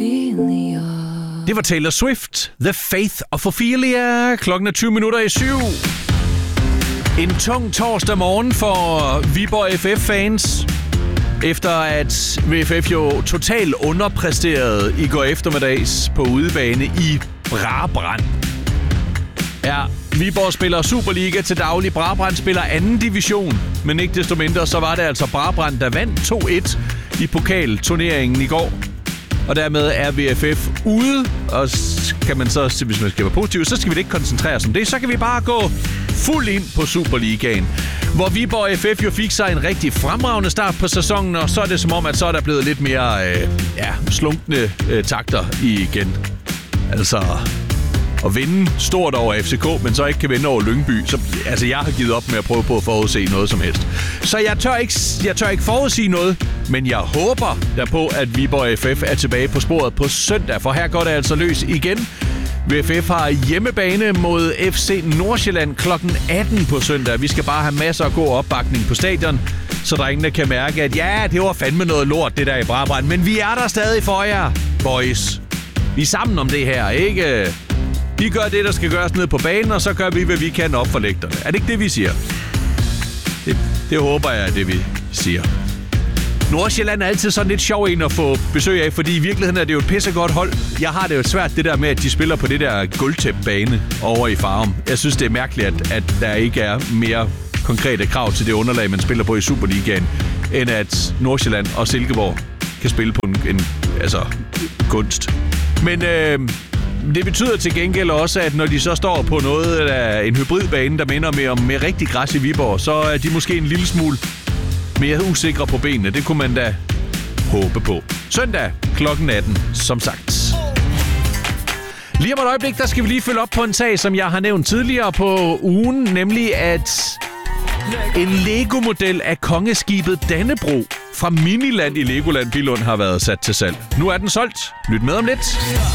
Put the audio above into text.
Ophelia. Det var Taylor Swift, The Faith of Ophelia. Klokken er 7:20. En tung torsdag morgen for Viborg FF-fans. Efter at VFF jo totalt underpræsterede i går eftermiddags på udebane i Brabrand. Ja, Viborg spiller Superliga til daglig. Brabrand spiller anden division. Men ikke desto mindre, så var det altså Brabrand, der vandt 2-1 i pokalturneringen i går. Og dermed er VFF ude, og kan man så, hvis man skal være positiv, så skal vi ikke koncentrere os om det. Så kan vi bare gå fuld ind på Superligaen, hvor Viborg FF jo fik sig en rigtig fremragende start på sæsonen, og så er det som om, at så er der blevet lidt mere slunkne takter igen. Altså at vinde stort over FCK, men så ikke kan vinde over Lyngby. Så, jeg har givet op med at prøve på at forudse noget som helst. Så jeg tør ikke forudsige noget, men jeg håber derpå, at Viborg FF er tilbage på sporet på søndag, for her går det altså løs igen. VFF har hjemmebane mod FC Nordsjælland kl. 18 på søndag. Vi skal bare have masser af god opbakning på stadion, så drengene kan mærke, at ja, det var fandme noget lort, det der i Brabrand. Men vi er der stadig for jer, boys. Vi er sammen om det her, ikke? Vi gør det, der skal gøres ned på banen, og så gør vi, hvad vi kan op for lægterne. Er det ikke det, vi siger? Det håber jeg er det, vi siger. Nordsjælland er altid sådan lidt sjov en at få besøg af, fordi i virkeligheden er det jo et pissegodt hold. Jeg har det jo svært det der med, at de spiller på det der gulvtæppebane over i Farum. Jeg synes, det er mærkeligt, at der ikke er mere konkrete krav til det underlag, man spiller på i Superligaen, end at Nordsjælland og Silkeborg kan spille på en kunst. Men det betyder til gengæld også, at når de så står på noget af en hybridbane, der minder mere om med rigtig græs i Viborg, så er de måske en lille smule mere usikre på benene. Det kunne man da håbe på. Søndag klokken 18, som sagt. Lige om et øjeblik, der skal vi lige følge op på en sag, som jeg har nævnt tidligere på ugen, nemlig at en Lego-model af kongeskibet Dannebrog fra Miniland i Legoland Billund har været sat til salg. Nu er den solgt. Lyt med om lidt.